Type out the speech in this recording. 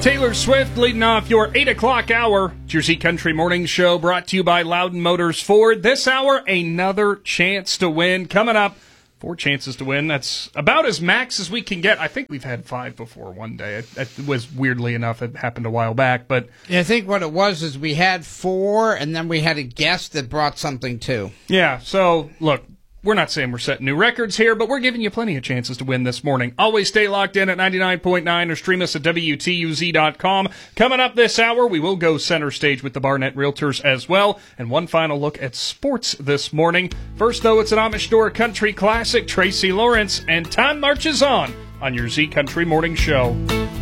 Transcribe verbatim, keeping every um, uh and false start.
Taylor Swift leading off your eight o'clock hour. It's your Z Country Morning Show brought to you by Loudon Motors Ford. This hour, another chance to win. Coming up, four chances to win. That's about as max as we can get. I think we've had five before one day. It, it was, weirdly enough, it happened a while back. But I think what it was is we had four, and then we had a guest that brought something too. Yeah, so, look. We're not saying we're setting new records here, but we're giving you plenty of chances to win this morning. Always stay locked in at ninety-nine point nine or stream us at W T U Z dot com. Coming up this hour, we will go center stage with the Barnett Realtors as well. And one final look at sports this morning. First, though, it's an Amish Door Country Classic. Tracy Lawrence, and time marches on on your Z Country Morning Show.